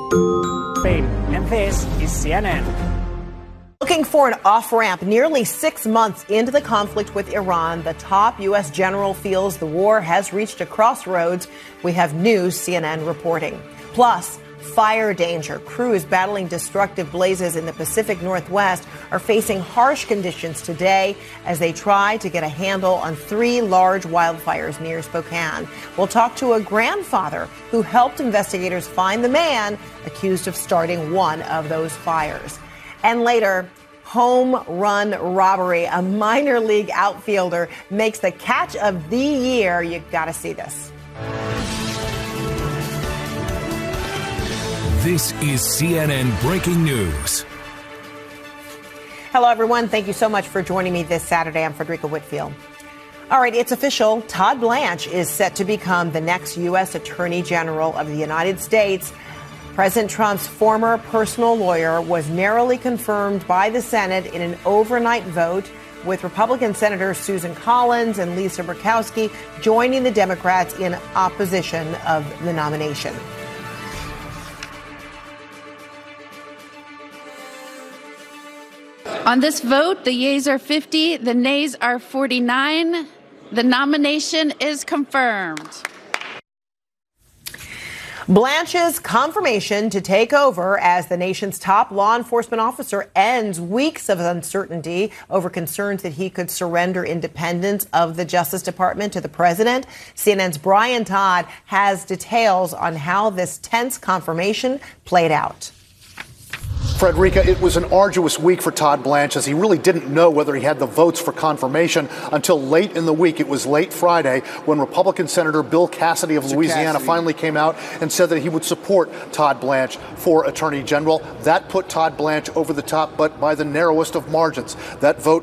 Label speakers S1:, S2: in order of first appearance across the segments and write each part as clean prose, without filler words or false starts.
S1: And this is CNN.
S2: Looking for an off-ramp nearly 6 months into the conflict with Iran, the top U.S. general feels the war has reached a crossroads. We have new CNN reporting. Plus, fire danger. Crews battling destructive blazes in the Pacific Northwest are facing harsh conditions today as they try to get a handle on 3 large wildfires near Spokane. We'll talk to a grandfather who helped investigators find the man accused of starting one of those fires. And later, home run robbery. A minor league outfielder makes the catch of the year. You got to see this.
S3: This is CNN Breaking News.
S2: Hello, everyone. Thank you so much for joining me this Saturday. I'm Frederica Whitfield. All right, it's official. Todd Blanche is set to become the next U.S. Attorney General of the United States. President Trump's former personal lawyer was narrowly confirmed by the Senate in an overnight vote, with Republican Senators Susan Collins and Lisa Murkowski joining the Democrats in opposition of the nomination.
S4: On this vote, the yeas are 50, the nays are 49. The nomination is confirmed.
S2: Blanche's confirmation to take over as the nation's top law enforcement officer ends weeks of uncertainty over concerns that he could surrender independence of the Justice Department to the president. CNN's Brian Todd has details on how this tense confirmation played out.
S5: Frederica, it was an arduous week for Todd Blanche as he really didn't know whether he had the votes for confirmation until late in the week. It was late Friday when Republican Senator Bill Cassidy of Louisiana finally came out and said that he would support Todd Blanche for Attorney General. That put Todd Blanche over the top, but by the narrowest of margins. That vote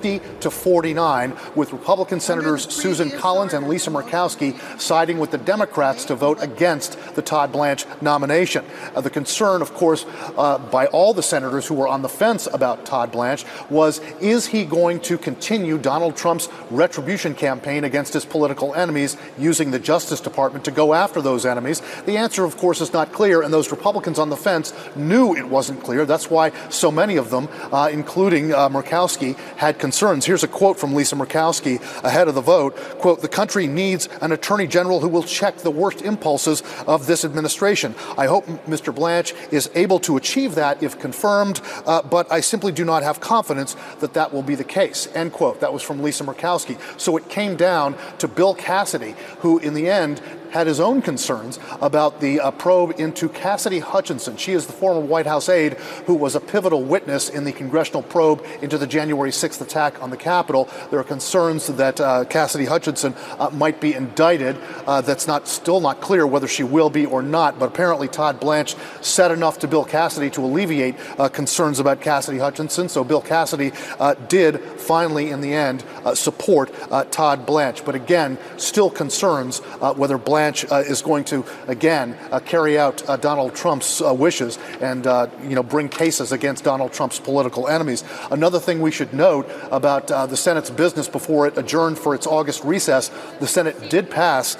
S5: 50-49, with Republican Senators Susan Collins and Lisa Murkowski siding with the Democrats to vote against the Todd Blanche nomination. The concern, of course, by all the senators who were on the fence about Todd Blanche was, is he going to continue Donald Trump's retribution campaign against his political enemies using the Justice Department to go after those enemies? The answer, of course, is not clear, and those Republicans on the fence knew it wasn't clear. That's why so many of them, including Murkowski, had concerns. Here's a quote from Lisa Murkowski ahead of the vote. Quote, "The country needs an attorney general who will check the worst impulses of this administration. I hope Mr. Blanche is able to achieve that if confirmed, but I simply do not have confidence that that will be the case." End quote. That was from Lisa Murkowski. So it came down to Bill Cassidy, who in the end had his own concerns about the probe into Cassidy Hutchinson. She is the former White House aide who was a pivotal witness in the congressional probe into the January 6th attack on the Capitol. There are concerns that Cassidy Hutchinson might be indicted. That's still not clear whether she will be or not, but apparently Todd Blanche said enough to Bill Cassidy to alleviate concerns about Cassidy Hutchinson. So Bill Cassidy did finally, in the end, support Todd Blanche. But again, still concerns whether Blanche is going to, again, carry out Donald Trump's wishes and, bring cases against Donald Trump's political enemies. Another thing we should note about the Senate's business before it adjourned for its August recess, the Senate did pass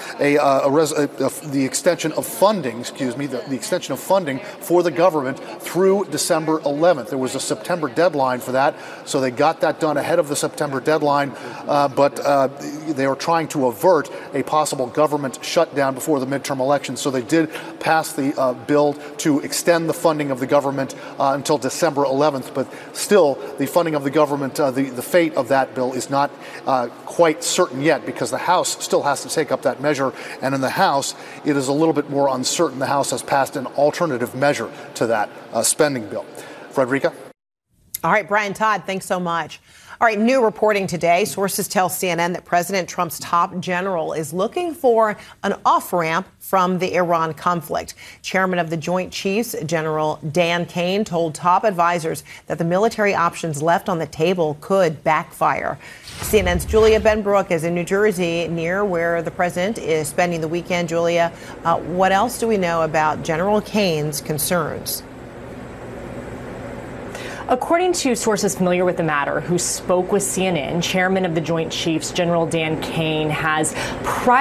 S5: the extension of funding, the extension of funding for the government through December 11th. There was a September deadline for that, so they got that done ahead of the September deadline, but they were trying to avert a possible government shutdown before the midterm elections. So they did pass the bill to extend the funding of the government until December 11th, but still the funding of the government, the fate of that bill is not quite certain yet because the House still has to take up that measure, and in the House it is a little bit more uncertain. The House has passed an alternative measure to that spending bill. Frederica?
S2: All right, Brian Todd, thanks so much. All right, new reporting today. Sources tell CNN that President Trump's top general is looking for an off-ramp from the Iran conflict. Chairman of the Joint Chiefs, General Dan Kane, told top advisors that the military options left on the table could backfire. CNN's Julia Benbrook is in New Jersey, near where the president is spending the weekend. Julia, what else do we know about General Kane's concerns?
S6: According to sources familiar with the matter who spoke with CNN, Chairman of the Joint Chiefs, General Dan Kane, has